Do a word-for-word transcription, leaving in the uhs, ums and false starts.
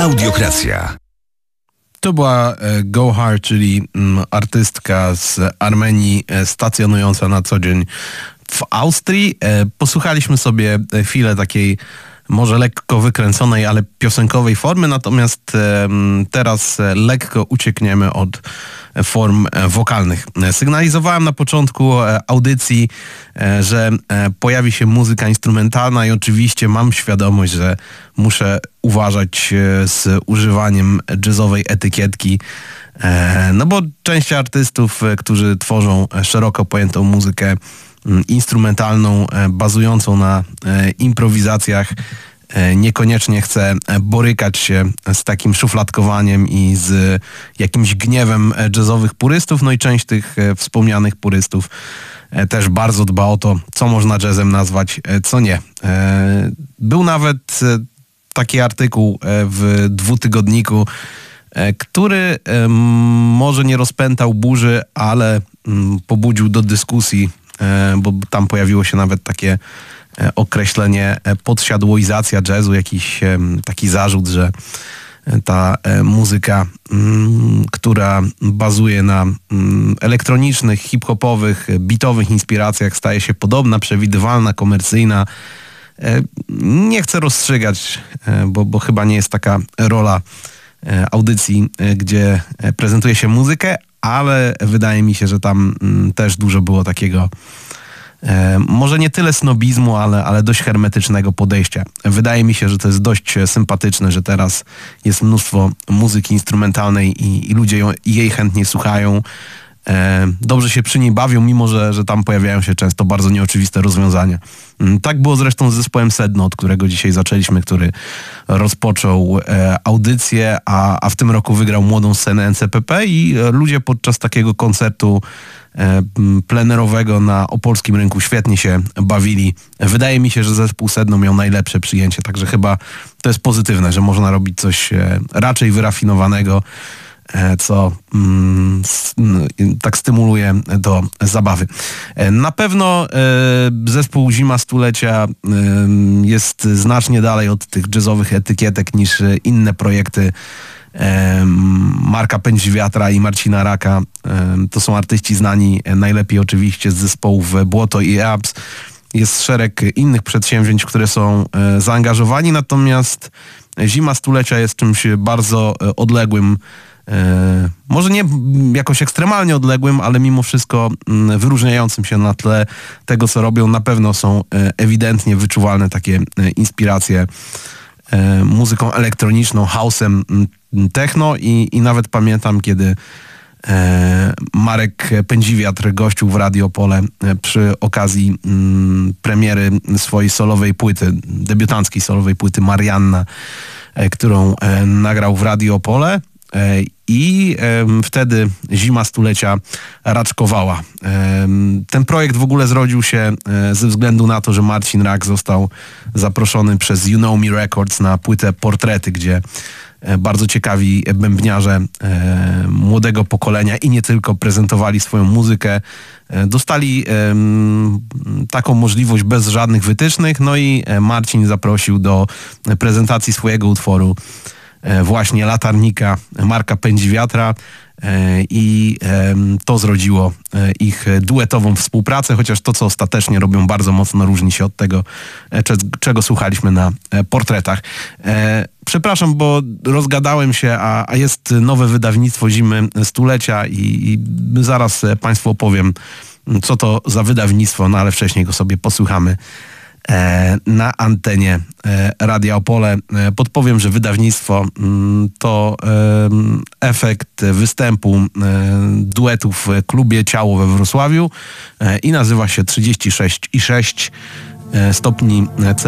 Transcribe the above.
Audiokracja. To była Gohar, czyli artystka z Armenii stacjonująca na co dzień w Austrii. Posłuchaliśmy sobie chwilę takiej może lekko wykręconej, ale piosenkowej formy, natomiast teraz lekko uciekniemy od form wokalnych. Sygnalizowałem na początku audycji, że pojawi się muzyka instrumentalna i oczywiście mam świadomość, że muszę uważać z używaniem jazzowej etykietki, no bo część artystów, którzy tworzą szeroko pojętą muzykę instrumentalną, bazującą na improwizacjach, niekoniecznie chce borykać się z takim szufladkowaniem i z jakimś gniewem jazzowych purystów, no i część tych wspomnianych purystów też bardzo dba o to, co można jazzem nazwać, co nie. Był nawet taki artykuł w dwutygodniku, który może nie rozpętał burzy, ale pobudził do dyskusji, bo tam pojawiło się nawet takie określenie podsiadłoizacja jazzu, jakiś taki zarzut, że ta muzyka, która bazuje na elektronicznych, hip-hopowych, beatowych inspiracjach, staje się podobna, przewidywalna, komercyjna. Nie chcę rozstrzygać, bo, bo chyba nie jest taka rola audycji, gdzie prezentuje się muzykę, ale wydaje mi się, że tam też dużo było takiego może nie tyle snobizmu, ale, ale dość hermetycznego podejścia. Wydaje mi się, że to jest dość sympatyczne, że teraz jest mnóstwo muzyki instrumentalnej i, i ludzie ją, jej chętnie słuchają. E, dobrze się przy niej bawią, mimo że, że tam pojawiają się często bardzo nieoczywiste rozwiązania. Tak było zresztą z zespołem Sedno, od którego dzisiaj zaczęliśmy, który rozpoczął e, audycję, a, a w tym roku wygrał młodą scenę N C P P i e, ludzie podczas takiego koncertu e, plenerowego na opolskim rynku świetnie się bawili. Wydaje mi się, że zespół Sedno miał najlepsze przyjęcie, także chyba to jest pozytywne, że można robić coś e, raczej wyrafinowanego, co mm, tak stymuluje do zabawy. Na pewno e, zespół Zima Stulecia e, jest znacznie dalej od tych jazzowych etykietek niż inne projekty e, Marka Pędźwiatra i Marcina Raka. E, to są artyści znani najlepiej oczywiście z zespołów Błoto i Abs. Jest szereg innych przedsięwzięć, które są e, zaangażowani, natomiast Zima Stulecia jest czymś bardzo e, odległym, E, może nie jakoś ekstremalnie odległym, ale mimo wszystko m, wyróżniającym się na tle tego, co robią. Na pewno są e, ewidentnie wyczuwalne takie e, inspiracje e, muzyką elektroniczną, house'em, m, techno i, i nawet pamiętam, kiedy e, Marek Pędziwiatr gościł w Radio Opole e, przy okazji m, premiery swojej solowej płyty, debiutanckiej solowej płyty Marianna, e, którą e, nagrał w Radio Opole. I e, wtedy Zima Stulecia raczkowała. E, ten projekt w ogóle zrodził się e, ze względu na to, że Marcin Rak został zaproszony przez You Know Me Records na płytę Portrety, gdzie e, bardzo ciekawi bębniarze e, młodego pokolenia i nie tylko prezentowali swoją muzykę. E, dostali e, taką możliwość bez żadnych wytycznych, no i Marcin zaprosił do prezentacji swojego utworu właśnie Latarnika Marka Pędziwiatra i to zrodziło ich duetową współpracę, chociaż to, co ostatecznie robią, bardzo mocno różni się od tego, czego słuchaliśmy na Portretach. Przepraszam, bo rozgadałem się, a, a jest nowe wydawnictwo Zimy Stulecia i, i zaraz Państwu opowiem, co to za wydawnictwo, no ale wcześniej go sobie posłuchamy na antenie Radia Opole. Podpowiem, że wydawnictwo to efekt występu duetu w klubie Ciało we Wrocławiu i nazywa się trzydzieści sześć i sześć stopni Celsjusza.